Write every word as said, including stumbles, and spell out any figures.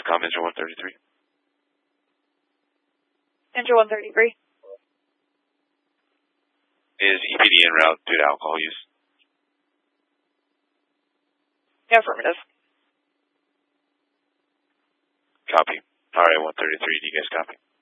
com, Inter one thirty-three. Inter one thirty-three. Is E P D en route due to alcohol use? Affirmative. Copy. R A one thirty-three, do you guys copy?